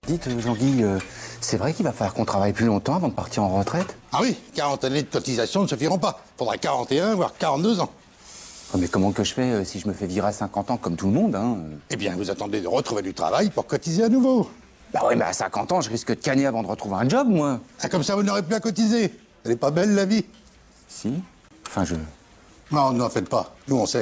Dites, Jean-Guy, c'est vrai qu'il va falloir qu'on travaille plus longtemps avant de partir en retraite? Ah oui, 40 années de cotisation ne suffiront pas. Faudra 41, voire 42 ans. Oh, mais comment que je fais si je me fais virer à 50 ans comme tout le monde, hein? Eh bien, vous attendez de retrouver du travail pour cotiser à nouveau. Bah oui, mais à 50 ans, je risque de cagner avant de retrouver un job, moi. Ah, comme ça, vous n'aurez plus à cotiser. Elle est pas belle, la vie. Si. Enfin, je... Non, n'en faites pas. Nous, on sait.